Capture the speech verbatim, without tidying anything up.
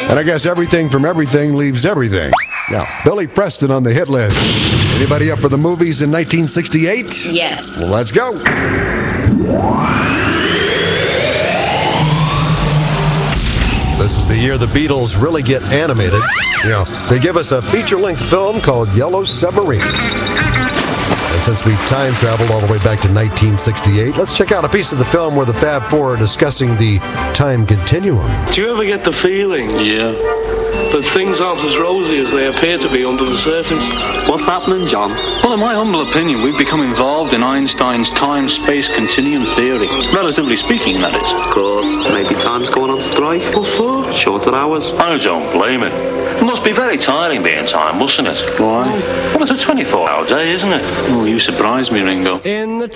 And I guess Everything from Everything leaves everything. Now, Billy Preston on the hit list. Anybody up for the movies in nineteen sixty-eight? Yes. Well, let's go. This is the year the Beatles really get animated. You know, they give us a feature-length film called Yellow Submarine. And since we time traveled all the way back to nineteen sixty-eight, let's check out a piece of the film where the Fab Four are discussing the time continuum. Do you ever get the feeling, yeah, that things aren't as rosy as they appear to be under the surface? What's happening, John? Well, in my humble opinion, we've become involved in Einstein's time-space continuum theory. Relatively speaking, that is. Of course. Maybe time's going on strike. What for? Shorter hours. I don't blame it. It must be very tiring being time, mustn't it? Why? Well, it's a twenty-four hour day, isn't it? Oh, you surprised me, Ringo. In the